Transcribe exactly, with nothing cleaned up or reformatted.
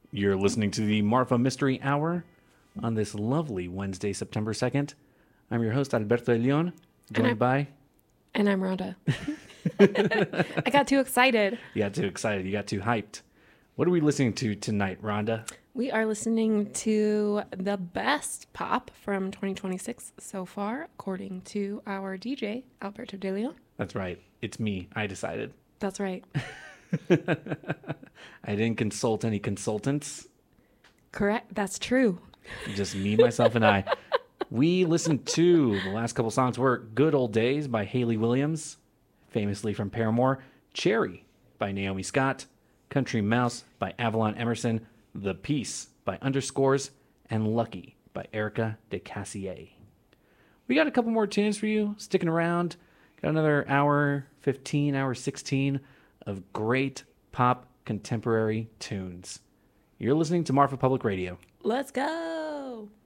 You're listening to the Marfa Mystery Hour on this lovely Wednesday, September second. I'm your host, Alberto de Leon, joined by... And I'm Rhonda. I got too excited. You got too excited. You got too hyped. What are we listening to tonight, Rhonda? We are listening to the best pop from twenty twenty-six so far, according to our D J, Alberto de Leon. That's right. It's me. I decided. That's right. I didn't consult any consultants. Correct. That's true. Just me, myself, and I. We listened to, the last couple songs were Good Old Days by Hayley Williams, famously from Paramore, Cherry by Naomi Scott, Country Mouse by Avalon Emerson, The Peace by Underscores, and Lucky by Erica de Cassier. We got a couple more tunes for you, sticking around. Got another hour fifteen, hour sixteen of great pop contemporary tunes. You're listening to Marfa Public Radio. Let's go.